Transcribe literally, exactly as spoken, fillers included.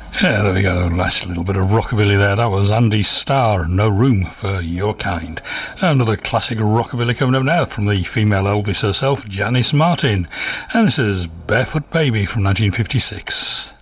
Yeah, there we go. Last little bit of rockabilly there. That was Andy Starr, No Room for Your Kind. Another classic rockabilly coming up now from the female Elvis herself, Janice Martin. And this is Barefoot Baby from nineteen fifty-six.